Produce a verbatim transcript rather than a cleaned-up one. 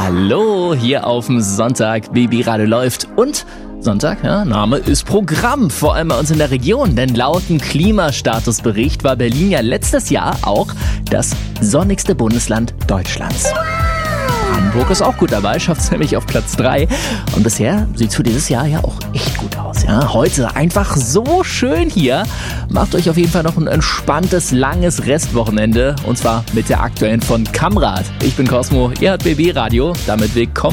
Hallo, hier auf dem Sonntag, Babyradio läuft und Sonntag, ja, Name ist Programm, vor allem bei uns in der Region, denn laut dem Klimastatusbericht war Berlin ja letztes Jahr auch das sonnigste Bundesland Deutschlands. Hamburg ist auch gut dabei, schafft es nämlich auf Platz drei. Und bisher sieht es für dieses Jahr ja auch echt gut aus. Ja? Heute einfach so schön hier. Macht euch auf jeden Fall noch ein entspanntes, langes Restwochenende. Und zwar mit der aktuellen von Kamrad. Ich bin Cosmo, ihr hört B B Radio. Damit willkommen